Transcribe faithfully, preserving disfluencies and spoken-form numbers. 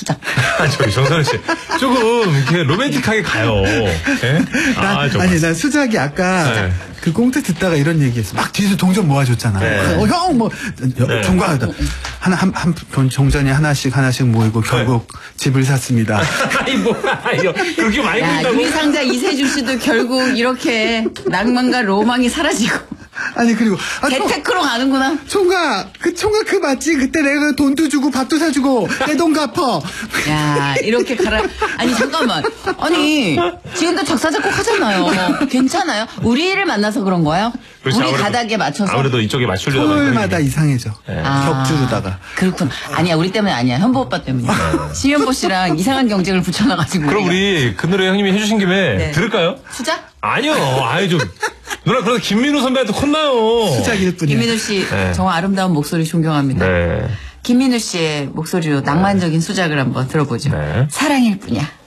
수작. 아, 저기 정선우 씨 조금 이렇게 로맨틱하게 가요. 네? 나, 아, 아니 나 수작이 아까 네. 그 꽁트 듣다가 이런 얘기했어. 막 뒤에서 동전 모아줬잖아. 네. 어, 형 뭐 네. 정과하다 하나 한, 한 동전이 하나씩 하나씩 모이고 결국 네. 집을 샀습니다. 아니 뭐야 이거 그렇게 많이 야, 보인다고? 유리상자 이세준 씨도 결국 이렇게 낭만과 로망이 사라지고 아니 그리고 아, 재테크로 가는구나. 총각 그 총각 그 맞지? 그때 내가 돈도 주고 밥도 사주고 내 돈 갚어. 야, 이렇게 가라. 아니 잠깐만. 아니 지금도 작사작곡 하잖아요. 괜찮아요? 우리를 만나서 그런 거예요? 그렇지, 우리 아무래도, 가닥에 맞춰서. 아무래도 이쪽에 맞추려고 토요일마다 이상해져. 네. 아, 격주로다가. 그렇군. 아니야 우리 때문에 아니야. 현보 오빠 때문이야. 심현보 씨랑 이상한 경쟁을 붙여놔가지고. 그럼 우리 그 노래 형님이 해주신 김에 네. 들을까요? 수작? 아니요. 아니 좀 누나 그래서 김민우 선배한테 혼나요. 수작일 뿐이야. 김민우 씨 네. 정말 아름다운 목소리 존경합니다. 네. 김민우 씨의 목소리로 낭만적인 수작을 한번 들어보죠. 네. 사랑일 뿐이야.